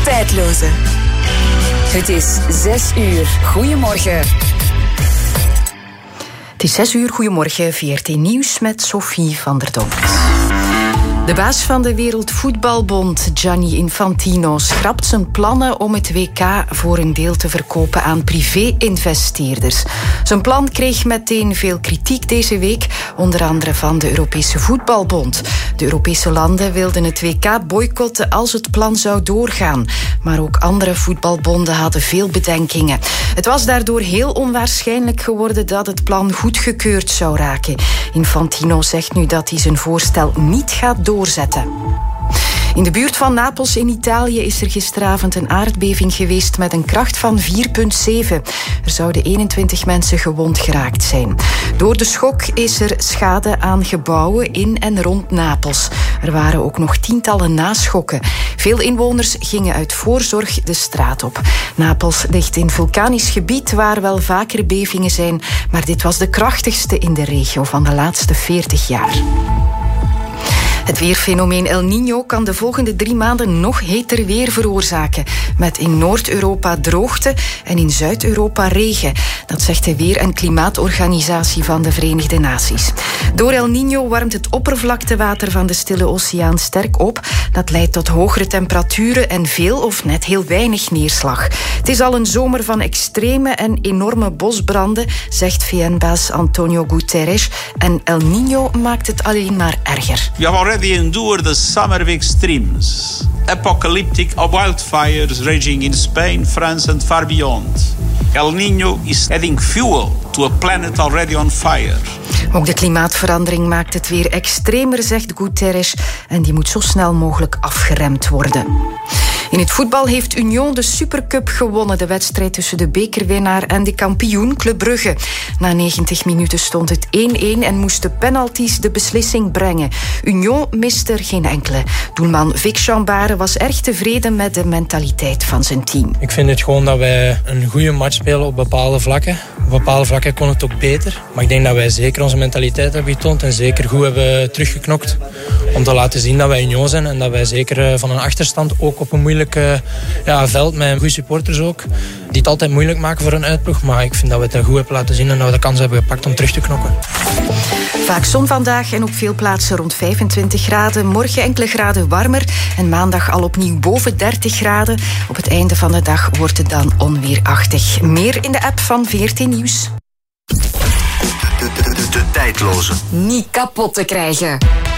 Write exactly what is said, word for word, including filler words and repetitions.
Tijdloze. Het is zes uur. Goedemorgen. Het is zes uur. Goedemorgen. V R T Nieuws met Sophie van der Donk. De baas van de Wereldvoetbalbond, Gianni Infantino, schrapt zijn plannen om het W K voor een deel te verkopen aan privé-investeerders. Zijn plan kreeg meteen veel kritiek deze week, onder andere van de Europese Voetbalbond. De Europese landen wilden het W K boycotten als het plan zou doorgaan. Maar ook andere voetbalbonden hadden veel bedenkingen. Het was daardoor heel onwaarschijnlijk geworden dat het plan goedgekeurd zou raken. Infantino zegt nu dat hij zijn voorstel niet gaat doorzetten. In de buurt van Napels in Italië is er gisteravond een aardbeving geweest met een kracht van vier komma zeven. Er zouden eenentwintig mensen gewond geraakt zijn. Door de schok is er schade aan gebouwen in en rond Napels. Er waren ook nog tientallen naschokken. Veel inwoners gingen uit voorzorg de straat op. Napels ligt in vulkanisch gebied waar wel vaker bevingen zijn, maar dit was de krachtigste in de regio van de laatste veertig jaar. Het weerfenomeen El Niño kan de volgende drie maanden nog heter weer veroorzaken. Met in Noord-Europa droogte en in Zuid-Europa regen. Dat zegt de Weer- en Klimaatorganisatie van de Verenigde Naties. Door El Niño warmt het oppervlaktewater van de Stille Oceaan sterk op. Dat leidt tot hogere temperaturen en veel of net heel weinig neerslag. Het is al een zomer van extreme en enorme bosbranden, zegt V N-baas Antonio Guterres. En El Niño maakt het alleen maar erger. We have already endured the summer of extremes. Apocalyptic wildfires raging in Spain, France and far beyond. El Niño is adding fuel to a planet already on fire. Ook de klimaatverandering maakt het weer extremer, zegt Guterres. En die moet zo snel mogelijk afgeremd worden. In het voetbal heeft Union de Supercup gewonnen. De wedstrijd tussen de bekerwinnaar en de kampioen Club Brugge. Na negentig minuten stond het één-één en moesten penalties de beslissing brengen. Union miste er geen enkele. Doelman Vic Chambare was erg tevreden met de mentaliteit van zijn team. Ik vind het gewoon dat wij een goede match spelen op bepaalde vlakken. Op bepaalde vlakken kon het ook beter. Maar ik denk dat wij zeker onze mentaliteit hebben getoond en zeker goed hebben teruggeknokt. Om te laten zien dat wij Union zijn en dat wij zeker van een achterstand ook op een moeilijk ja, veld met goede supporters ook. Die het altijd moeilijk maken voor een uitploeg. Maar ik vind dat we het goed hebben laten zien en dat we de kans hebben gepakt om terug te knokken. Vaak zon vandaag en op veel plaatsen rond vijfentwintig graden. Morgen enkele graden warmer en maandag al opnieuw boven dertig graden. Op het einde van de dag wordt het dan onweerachtig. Meer in de app van V R T Nieuws. De, de, de, de tijdloze. Niet kapot te krijgen.